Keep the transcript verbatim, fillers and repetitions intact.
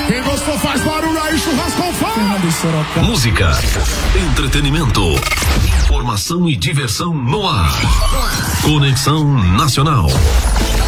Quem gostou faz barulho aí, churrasco com fome. Música, entretenimento, informação e diversão no ar. Conexão Nacional.